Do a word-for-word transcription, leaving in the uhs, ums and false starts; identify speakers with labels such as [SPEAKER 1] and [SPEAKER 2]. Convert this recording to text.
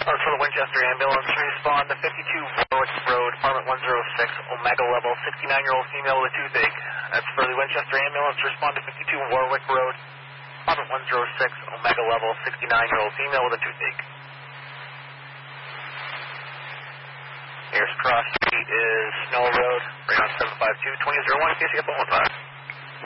[SPEAKER 1] Uh, for the Winchester ambulance, respond to fifty-two Warwick Road, apartment one oh six, Omega level, sixty-nine-year-old female with a toothache. That's for the Winchester ambulance, respond to fifty-two Warwick Road, apartment one oh six, Omega level, sixty-nine-year-old female with a toothache. Nearest cross street is Snow Road, bring on seven five two, two oh zero one, in case you get the one five.